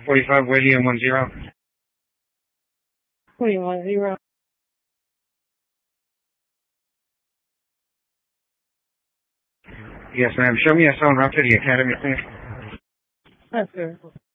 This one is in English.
45 William 10. 2010. Yes, ma'am. Show me a sound route to the academy, please. Yes, sir.